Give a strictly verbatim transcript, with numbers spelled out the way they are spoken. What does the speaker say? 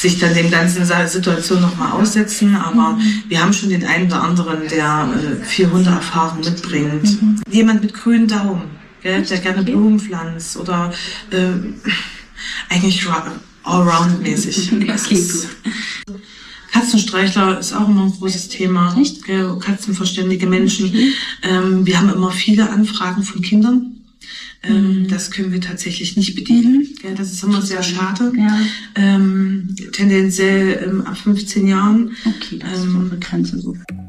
sich dann den ganzen Situation nochmal aussetzen. Aber mhm. wir haben schon den einen oder anderen, der äh, viel Hundeerfahrung mitbringt. Mhm. Jemand mit grünen Daumen, gell, der gerne Blumen pflanzt oder äh, eigentlich allround-mäßig. Okay, Katzenstreichler ist auch immer ein großes Thema. Echt? Katzenverständige Menschen. Okay. Ähm, wir haben immer viele Anfragen von Kindern. Ähm, mhm. Das können wir tatsächlich nicht bedienen. Mhm. Das ist immer sehr schade. Ja. Ähm, tendenziell ähm, ab fünfzehn Jahren. Okay, das ist ähm, eine Grenze so.